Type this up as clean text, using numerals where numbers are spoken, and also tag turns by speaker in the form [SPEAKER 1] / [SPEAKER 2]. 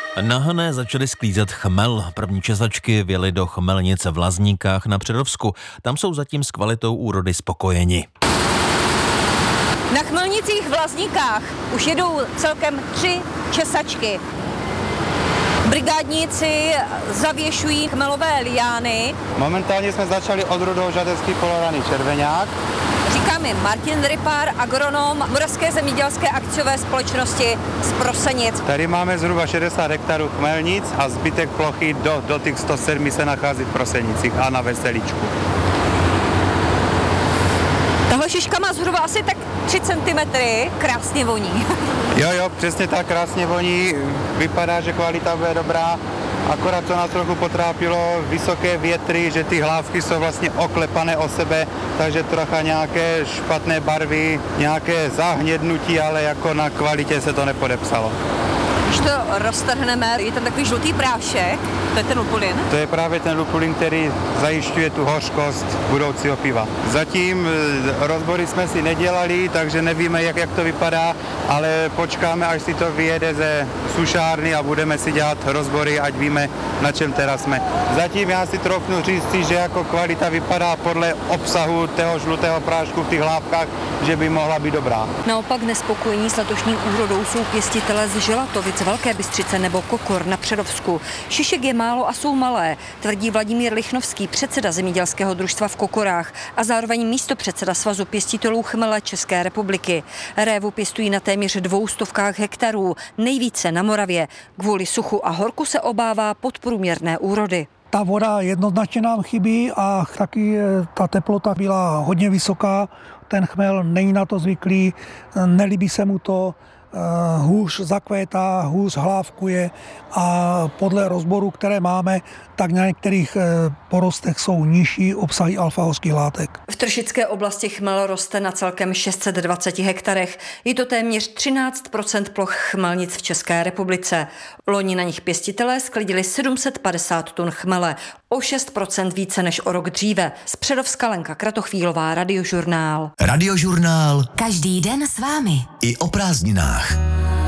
[SPEAKER 1] Na Hané začaly sklízet chmel. První česačky vjely do chmelnic v Lazníkách na Přerovsku. Tam jsou zatím s kvalitou úrody spokojeni.
[SPEAKER 2] Na chmelnicích v Lazníkách už jedou celkem 3 česačky. Brigádníci zavěšují chmelové liány.
[SPEAKER 3] Momentálně jsme začali odrůdou žatecký poloraný červeňák.
[SPEAKER 2] Říká mi Martin Rypár, agronom Moravské zemědělské akciové společnosti z Prosenic.
[SPEAKER 3] Tady máme zhruba 60 hektarů chmelnic a zbytek plochy do těch 107 se nachází v Prosenicích a na Veselíčku.
[SPEAKER 2] Tahle šiška má zhruba asi tak 3 cm, krásně voní.
[SPEAKER 3] Jo, přesně tak, krásně voní, vypadá, že kvalita bude dobrá. Akorát to nás trochu potrápilo, vysoké větry, že ty hlávky jsou vlastně oklepané o sebe, takže trocha nějaké špatné barvy, nějaké zahnědnutí, ale jako na kvalitě se to nepodepsalo.
[SPEAKER 2] Když to roztrhneme, je tam takový žlutý prášek, to je ten lupulin?
[SPEAKER 3] To je právě ten lupulin, který zajišťuje tu hořkost budoucího piva. Zatím rozbory jsme si nedělali, takže nevíme, jak to vypadá, ale počkáme, až si to vyjede ze sušárny a budeme si dělat rozbory, ať víme, na čem teda jsme. Zatím já si troufnu říct, že jako kvalita vypadá podle obsahu toho žlutého prášku v těch hlávkách, že by mohla být dobrá.
[SPEAKER 2] Naopak nespokojení s letošní úrodou jsou pěstitelé z Želatovic, Velké Bystřice nebo Kokor na Přerovsku. Šišek je málo a jsou malé, tvrdí Vladimír Lichnovský, předseda zemědělského družstva v Kokorách a zároveň místopředseda Svazu pěstitelů chmele České republiky. Révu pěstují na téměř 200 hektarů, nejvíce na Moravě. Kvůli suchu a horku se obává podprůměrné úrody.
[SPEAKER 4] Ta voda jednoznačně nám chybí a taky ta teplota byla hodně vysoká. Ten chmel není na to zvyklý, nelíbí se mu to, hůř zakvétá, hůř hlávkuje a podle rozboru, které máme, tak na některých porostech jsou nižší obsahy alfa-hořkých látek.
[SPEAKER 2] V Tršické oblasti chmel roste na celkem 620 hektarech. Je to téměř 13% ploch chmelnic v České republice. Loni na nich pěstitelé sklidili 750 tun chmele, o 6% více než o rok dříve. Z Přerovska Lenka Kratochvílová, Radiožurnál.
[SPEAKER 5] Radiožurnál.
[SPEAKER 6] Každý den s vámi.
[SPEAKER 5] I o prázdninách.